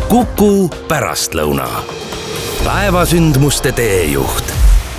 Kuku pärastlõuna. Päevasündmuste teejuht.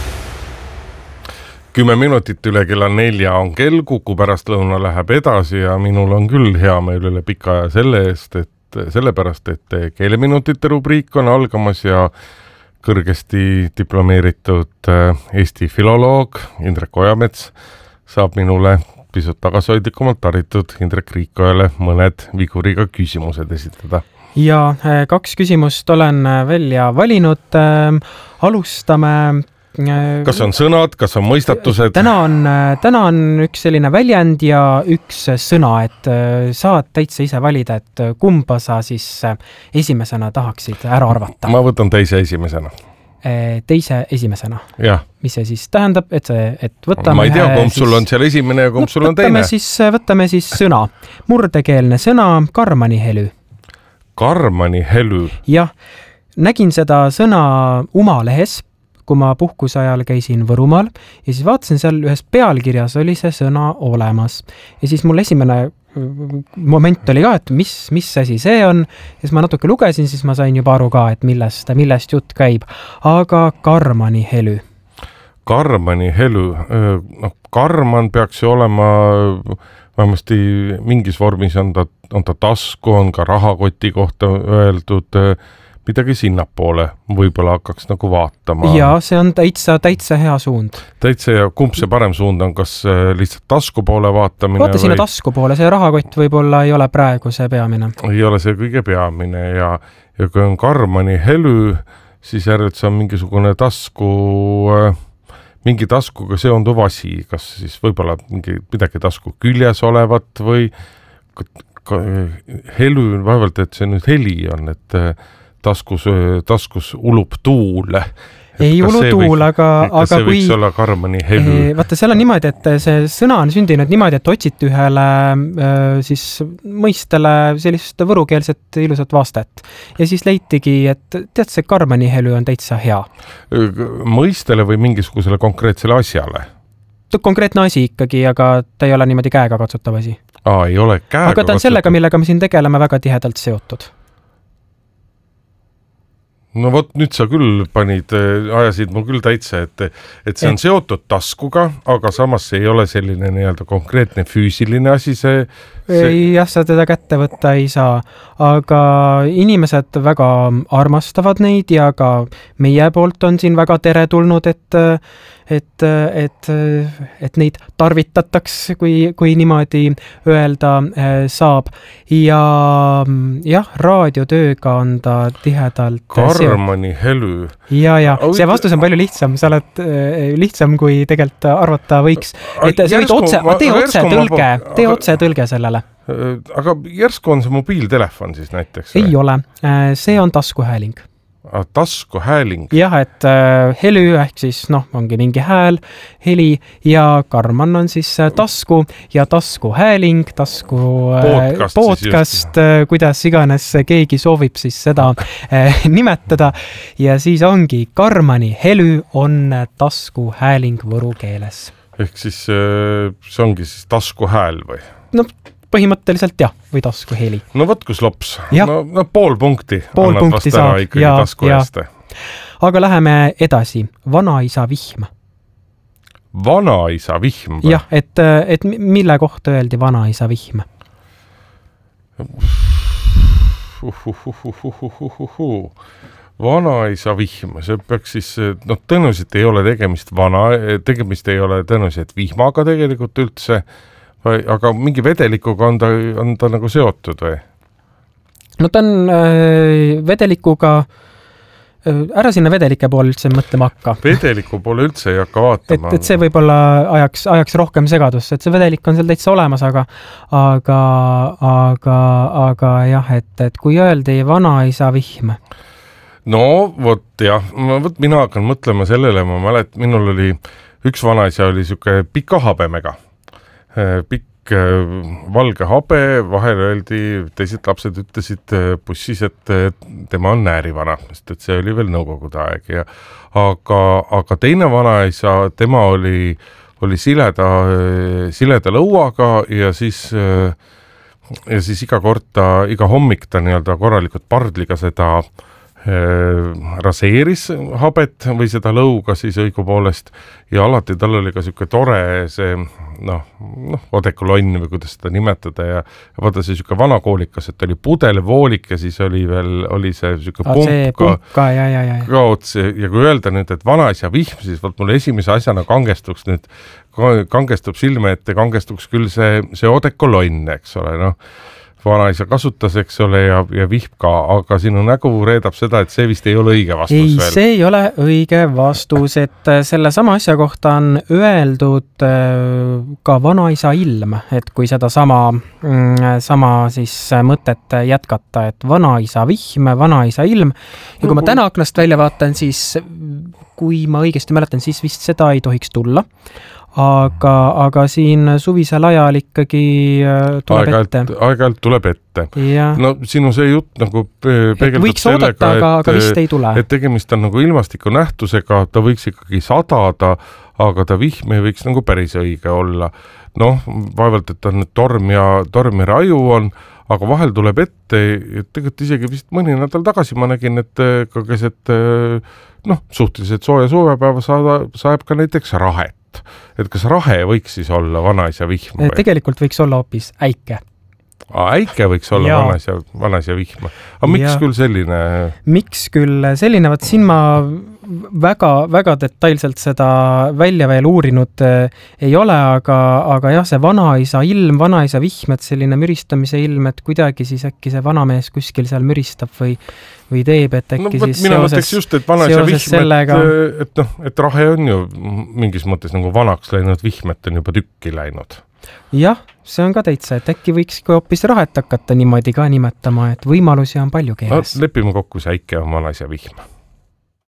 10 minutit üle kella 4 on kell, Kuku pärastlõuna läheb edasi ja minul on küll hea meel üle pika aja sellepärast, et keeleminutite rubriik on algamas ja kõrgesti diplomeeritud Eesti filoloog Indrek Ojamets saab minule pisut tagasihoidlikumalt haritud Indrek Riikojale mõned viguriga küsimused esitada. Ja 2 küsimust olen välja valinud. Alustame. Kas on sõnad, kas on mõistatused? Täna on üks selline väljend ja üks sõna, et saad täitsa ise valida, et kumba sa siis esimesena tahaksid ära arvata. Ma võtan teise esimesena. Teise esimesena. Jah. Mis see siis tähendab, et võtame... Ma ei tea, kumb sul on seal esimene ja kumb sul on teine. Võtame siis sõna. Murdekeelne sõna, karmanihelü. Karmanihelü? Jah, nägin seda sõna Umalehes, kui ma puhkuse ajal käisin Võrumaal ja siis vaatasin seal ühes pealkirjas oli see sõna olemas. Ja siis mul esimene moment oli ka, et mis asi see on. Ja siis ma natuke lugesin, siis ma sain juba aru ka, et millest jutt käib. Aga karmanihelü. Karmanihelü. Karman peaks ju olema vähemasti mingis vormis on ta tasku, on ka rahakoti kohta öeldud midagi sinnapoole. Võib-olla hakkaks nagu vaatama. Ja see on täitsa hea suund. Täitsa ja kumb see parem suund on? Kas lihtsalt tasku poole vaatamine? Vaata sinna tasku poole, see rahakott võib-olla ei ole praegu see peamine. Ei ole see kõige peamine ja kui on karmanihelü, siis järjelt see on mingisugune mingi taskuga seonduv asi, kas siis võib-olla midagi tasku küljes olevat või helü on vaevalt, et see nüüd heli on, et taskus ulub tuul. Ei ulu tuul, aga see võiks olla karmanihelü. Vaata, seal on niimoodi, et see sõna on sündinud niimoodi, et otsiti ühele siis mõistele sellist võrukeelset ilusat vastet. Ja siis leitigi, et tead, see karmanihelü on täitsa hea. Mõistele või mingisugusele konkreetsele asjale? Konkreetne asi ikkagi, aga ta ei ole niimoodi käega katsutav asi. Ei ole käega aga ta on sellega, millega me siin tegeleme väga tihedalt seotud. No vot, nüüd sa küll ajasid mul küll täitsa, et see on seotud taskuga, aga samas see ei ole selline nii-öelda konkreetne füüsiline asi, Jah, sa teda kätte võtta ei saa, aga inimesed väga armastavad neid ja ka meie poolt on siin väga teretulnud, et neid tarvitataks, kui niimoodi öelda saab. Ja jah, raadiotööga on ta tihedalt karmanihelü. Ja see vastus on palju lihtsam. Sa oled lihtsam, kui tegelikult arvata võiks. Tee otse tõlge sellele. Aga järsku on see mobiiltelefon siis näiteks? Ei ole. See on taskuhääling. Taskuhääling? Jah, et helü ehk siis ongi mingi hääl, heli ja karman on siis tasku ja taskuhääling, podcast, kuidas iganes keegi soovib siis seda nimetada ja siis ongi karmanihelü on taskuhääling võru keeles. Ehk siis see ongi siis taskuhääl või? Põhimõtteliselt jah, või taskuheli. No võt, kus lops. Pool punkti saab. Ikkagi tasku eest. Aga läheme edasi. Vanaisa vihm. Vanaisa vihm? Jah, et mille kohta öeldi vanaisa vihm? Vanaisa vihm. See peaks siis, tõenäoliselt ei ole tegemist ei ole tõenäoliselt vihmaga tegelikult üldse. Aga mingi vedelikuga on ta nagu seotud või? Ta on vedelikuga, ära sinna vedelike poole üldse mõtlema hakka. Vedeliku poole üldse ei hakka vaatama. Et see võib-olla ajaks rohkem segadust, et see vedelik on seal täitsa olemas, aga jah, et kui öeldi vanaisa vihm. No, vot jah, mina hakkan mõtlema sellele, ma mäletan, minul oli üks vanaisa oli siuke pika habemega. Pikk valge habe, vahel öeldi, teised lapsed ütlesid bussis, et tema on näärivana, sest et see oli veel nõukogude aeg. Aga teine vanaisa, tema oli sileda lõuaga ja siis ja siis iga hommik ta nii-öelda korralikult pardliga seda raseeris habet või seda lõuga siis õigupoolest ja alati tal oli ka siuke tore see odekolonn või kuidas seda nimetada ja vaata see siuke vanakoolikas, et oli pudelvoolik ja siis oli see siuke pump ka otse ja kui öelda nüüd, et vanaisa vihm, siis vaat mulle esimese asjana kangestub silme ette, kangestuks küll see odekolonn, eks ole, vanaisa kasutas, eks ole, ja vihb ka, aga sinu nägu reedab seda, et see vist ei ole õige vastus veel. See ei ole õige vastus, et selle sama asja kohta on öeldud ka vanaisa ilm, et kui seda sama siis mõtet jätkata, et vanaisa vihm, vanaisa ilm, ja kui ma täna aknast välja vaatan, siis kui ma õigesti mäletan, siis vist seda ei tohiks tulla. Aga siin suvisel ajal ikkagi tuleb ette. Aeg-ajalt tuleb ette. Ja. No sinu see jutt nagu peegeldab võiks sellega, aga vist ei tule. Et tegemist on nagu ilmastiku nähtusega, ta võiks ikkagi sadada, aga ta vihm ei võiks nagu päris õige olla. Vaevalt, et on torm ja raju on, aga vahel tuleb ette, et tegelikult isegi vist mõni nädal tagasi ma nägin, et ka keset suhteliselt sooja suvepäeva saab ka näiteks rahet. Et kas rahe võiks siis olla vanaisa vihm? Tegelikult võiks olla hoopis äike. Äike võiks olla vanaisa vihm. Aga miks küll selline? Miks küll selline? Vaat siin ma väga detailselt seda välja veel uurinud ei ole, aga jah, see vanaisa ilm, vanaisa vihm, et selline müristamise ilm, et kuidagi siis äkki see vanamees kuskil seal müristab või teeb, et äkki siis mina mõtleks just, et vanaisa vihm, sellega... et rahe on ju mingis mõttes nagu vanaks läinud vihm, et on juba tükki läinud. Jah, see on ka täitsa, et äkki võiks hoopis rahet hakata niimoodi ka nimetama, et võimalusi on palju keeles. Lepime kokku, see äike on vanaisa vihm.